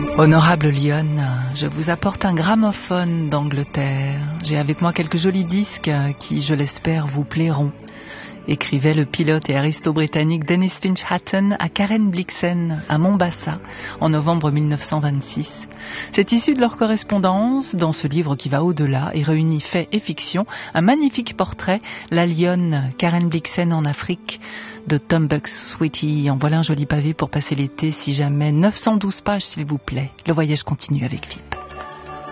Honorable Lyon, je vous apporte un gramophone d'Angleterre. J'ai avec moi quelques jolis disques qui, je l'espère, vous plairont. Écrivait le pilote et aristo-britannique Dennis Finch Hatton à Karen Blixen, à Mombasa, en novembre 1926. C'est issu de leur correspondance, dans ce livre qui va au-delà et réunit faits et fiction, un magnifique portrait, la lionne Karen Blixen en Afrique, de Tom Bux-Sweetie. En voilà un joli pavé pour passer l'été, si jamais. 912 pages, s'il vous plaît. Le voyage continue avec VIP.